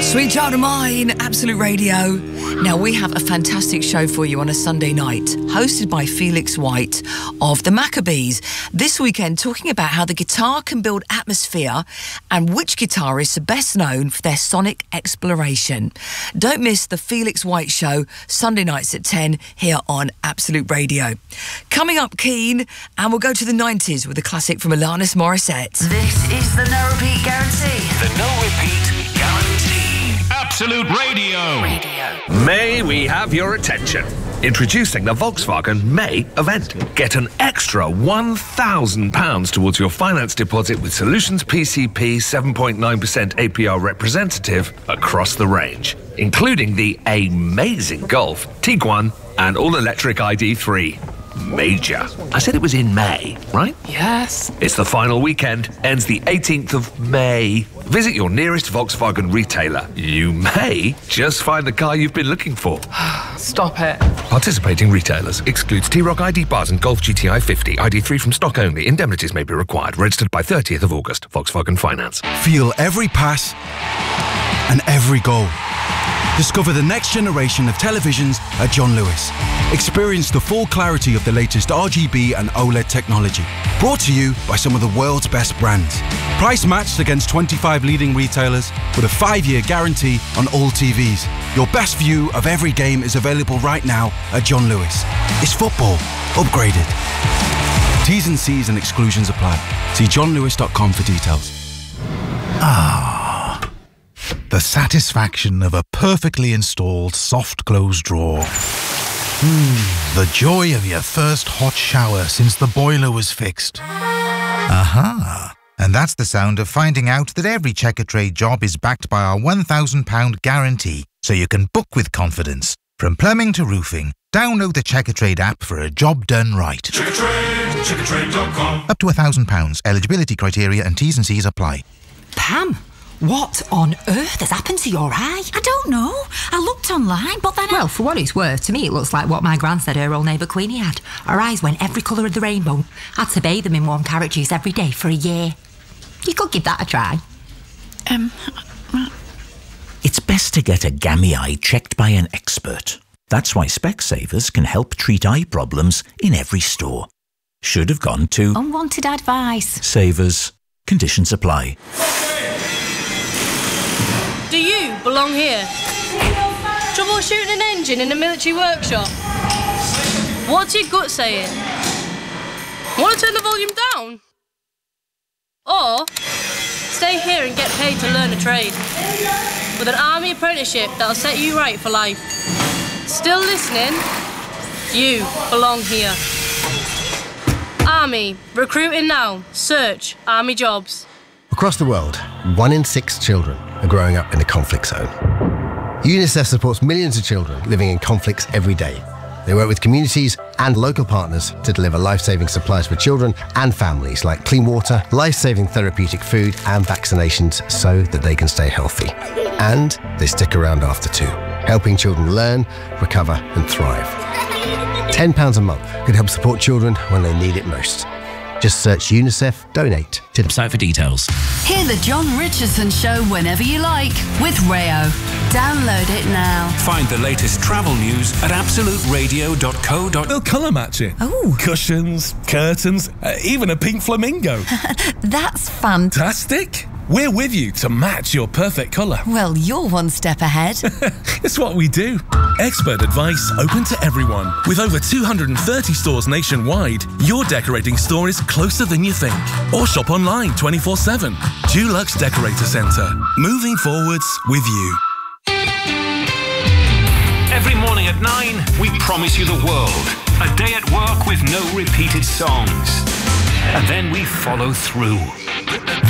Sweet Child of Mine, Absolute Radio. Now, we have a fantastic show for you on a Sunday night, hosted by Felix White of the Maccabees. This weekend, talking about how the guitar can build atmosphere and which guitarists are best known for their sonic exploration. Don't miss the Felix White Show, Sunday nights at 10 here on Absolute Radio. Coming up, Keen, and we'll go to the 90s with a classic from Alanis Morissette. This is the No Repeat Guarantee. The No Repeat Guarantee. Absolute Radio. May we have your attention? Introducing the Volkswagen May event. Get an extra £1,000 towards your finance deposit with Solutions PCP 7.9% APR representative across the range, including the amazing Golf, Tiguan and all-electric ID3. Major. I said it was in May, right? Yes. It's the final weekend, ends the 18th of May. Visit your nearest Volkswagen retailer. You may just find the car you've been looking for. Stop it. Participating retailers. Excludes T-Roc ID bars and Golf GTI 50. ID3 from stock only. Indemnities may be required. Registered by 30th of August. Volkswagen Finance. Feel every pass and every goal. Discover the next generation of televisions at John Lewis. Experience the full clarity of the latest RGB and OLED technology. Brought to you by some of the world's best brands. Price matched against 25 leading retailers with a 5-year guarantee on all TVs. Your best view of every game is available right now at John Lewis. It's football upgraded. T's and C's and exclusions apply. See johnlewis.com for details. The satisfaction of a perfectly installed soft close drawer. The joy of your first hot shower since the boiler was fixed. Aha! And that's the sound of finding out that every Checkatrade job is backed by our £1,000 guarantee, so you can book with confidence. From plumbing to roofing, download the Checkatrade app for a job done right. Checkatrade.com. Up to £1,000. Eligibility criteria and T's and C's apply. Pam, what on earth has happened to your eye? I don't know. I looked online, but then Well, for what it's worth, to me it looks like what my gran said her old neighbour Queenie had. Her eyes went every colour of the rainbow. Had to bathe them in warm carrot juice every day for a year. You could give that a try. It's best to get a gammy eye checked by an expert. That's why Specsavers can help treat eye problems in every store. Should have gone to unwanted advice. Savers. Conditions apply. Do you belong here? Troubleshooting an engine in a military workshop? What's your gut saying? Want to turn the volume down? Or stay here and get paid to learn a trade with an army apprenticeship that'll set you right for life. Still listening? You belong here. Army, recruiting now. Search Army jobs. Across the world, 1 in 6 children are growing up in a conflict zone. UNICEF supports millions of children living in conflicts every day. They work with communities and local partners to deliver life-saving supplies for children and families like clean water, life-saving therapeutic food and vaccinations so that they can stay healthy. And they stick around after too, helping children learn, recover and thrive. £10 a month could help support children when they need it most. Just search UNICEF Donate to the website for details. Hear the John Richardson Show whenever you like with Rayo. Download it now. Find the latest travel news at absoluteradio.co.uk. They'll colour match it. Oh. Cushions, curtains, even a pink flamingo. That's fantastic. We're with you to match your perfect colour. Well, you're one step ahead. It's what we do. Expert advice open to everyone. With over 230 stores nationwide, your decorating store is closer than you think. Or shop online 24/7. Dulux Decorator Centre. Moving forwards with you. Every morning at 9, we promise you the world. A day at work with no repeated songs. And then we follow through.